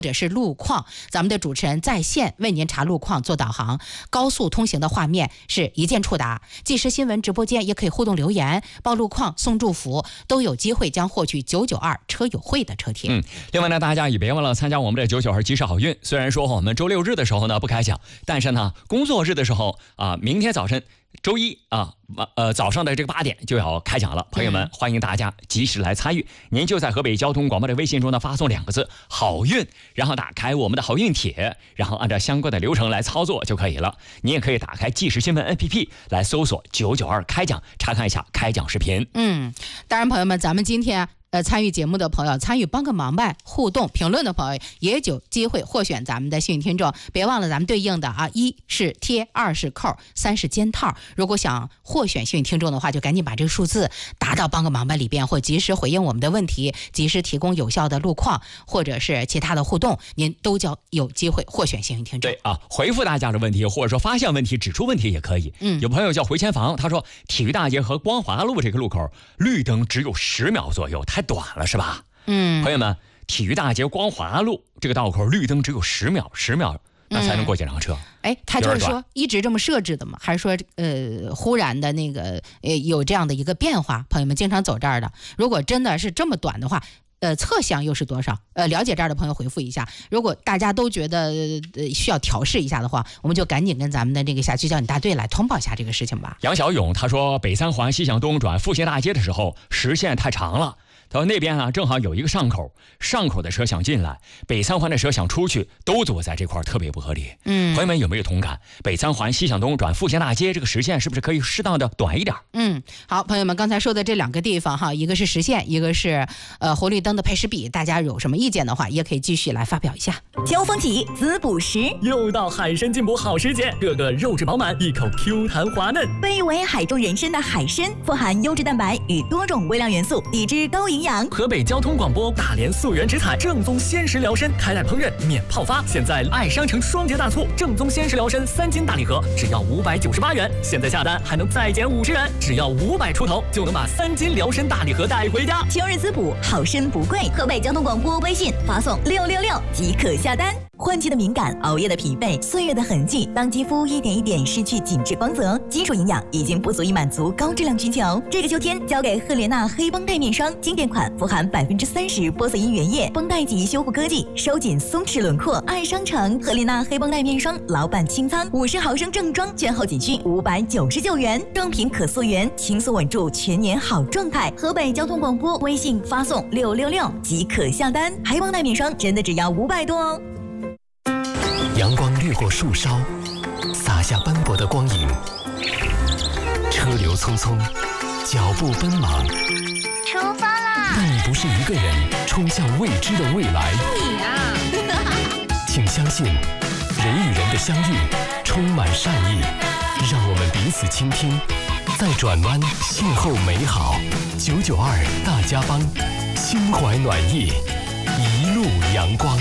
者是路况，咱们的主持人在线为您查路况做导航，高速通行的画面是一键触达，即时新闻直播间也可以互动留言，报路况送祝福，都有机会将获取992车友会的车贴。 另外呢，大家也别忘了参加我们的992及时好运。虽然说我们周六日的时候呢不开奖，但是呢工作日的时候明天早晨周一早上的这个8点就要开奖了，朋友们欢迎大家及时来参与。您就在河北交通广播的微信中呢发送2个字好运，然后打开我们的好运帖，然后按照相关的流程来操作就可以了。你也可以打开即时新闻 APP 来搜索992开奖，查看一下开奖视频。 当然朋友们，咱们今天参与节目的朋友，参与帮个忙呗互动评论的朋友也有机会获选咱们的幸运听众。别忘了咱们对应的1是贴，2是扣，3是肩套。如果想获选幸运听众的话，就赶紧把这个数字打到帮个忙呗里边，或及时回应我们的问题，及时提供有效的路况或者是其他的互动，您都将有机会获选幸运听众。 对回复大家的问题，或者说发现问题指出问题也可以。有朋友叫回前房，他说体育大街和光华路这个路口绿灯只有10秒左右，太短了是吧？朋友们，体育大街光华路这个道口绿灯只有10秒那才能过几辆车。 他就是说一直这么设置的吗？还是说忽然的那个有这样的一个变化？朋友们经常走这儿的，如果真的是这么短的话，侧向又是多少？了解这儿的朋友回复一下。如果大家都觉得需要调试一下的话，我们就赶紧跟咱们的这个辖区交警大队来通报一下这个事情吧。 杨小勇他说，北三环西向东转复兴大街的时候实线太长了，他说那边正好有一个上口的车想进来，北三环的车想出去，都堵在这块，特别不合理。朋友们有没有同感？北三环西向东转复兴大街这个实线是不是可以适当的短一点？ 好，朋友们刚才说的这2个地方一个是实线，一个是红绿灯的配时比，大家有什么意见的话也可以继续来发表一下。 秋风起，滋补时， 又到海参进补好时节，个个肉质饱满，一口 Q 弹滑嫩。 被誉为海中人参的海参，富含优质蛋白与多种微量元素，抵制高营养。 河北交通广播大连溯源直采正宗鲜食辽参，开袋烹饪免泡发。现在爱商城双节大促，正宗鲜食辽参3斤大礼盒只要598元，现在下单还能再减50元，只要500出头就能把3斤辽参大礼盒带回家。 秋日滋补，好参不贵。河北交通广播微信发送666即可下单。换季的敏感，熬夜的疲惫，岁月的痕迹，当肌肤一点一点失去紧致光泽，基础营养已经不足以满足高质量需求。这个秋天交给赫莲娜黑绷带面霜，经典款，富含30%玻色因原液，绷带级修护科技，收紧松弛轮廓。爱商城赫莲娜黑绷带面霜老板清仓，50毫升正装，券后仅需599元，正品可溯源，轻松稳住全年好状态。河北交通广播微信发送666即可下单，黑绷带面霜真的只要500多哦。 阳光掠过树梢，洒下斑驳的光影。车流匆匆，脚步奔忙。 出发啦！ 但你不是一个人冲向未知的未来。 你啊！ 请相信，人与人的相遇充满善意。让我们彼此倾听，在转弯邂逅美好。992大家帮，心怀暖意，一路阳光。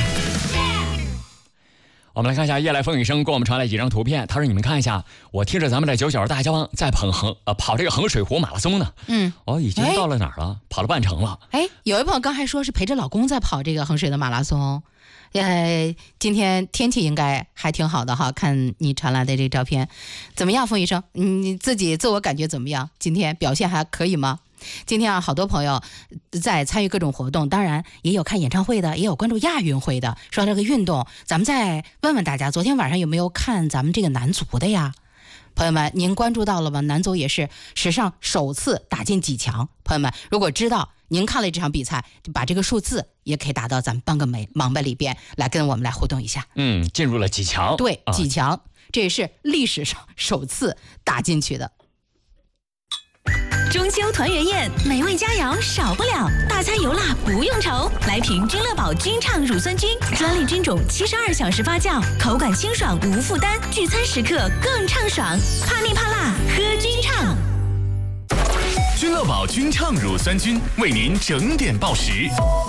我们来看一下夜来风雨声给我们传来几张图片。他说你们看一下，我听着咱们的992大家帮在跑这个衡水湖马拉松呢。已经到了哪儿了？跑了半程了。 有一朋友刚还说是陪着老公在跑这个衡水的马拉松。今天天气应该还挺好的哈，看你传来的这个照片。怎么样，风雨生？你自己自我感觉怎么样？今天表现还可以吗？今天好多朋友在参与各种活动，当然也有看演唱会的，也有关注亚运会的。说这个运动，咱们再问问大家，昨天晚上有没有看咱们这个男足的呀？朋友们，您关注到了吗？男足也是史上首次打进几强。朋友们，如果知道您看了这场比赛，就把这个数字也可以打到咱们帮个忙吧里边来跟我们来互动一下。 进入了几强？ 对，几强，这也是历史上首次打进去的。 中秋团圆宴，美味佳肴少不了，大餐油辣不用愁。来瓶君乐宝君畅乳酸菌，专利菌种，72小时发酵，口感清爽无负担，聚餐时刻更畅爽。怕腻怕辣，喝君畅。 君乐宝君畅乳酸菌为您整点报时。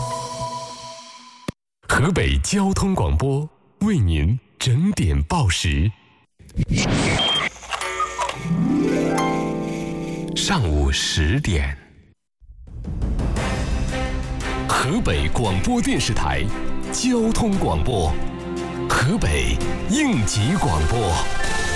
河北交通广播为您整点报时。上午10点，河北广播电视台交通广播，河北应急广播。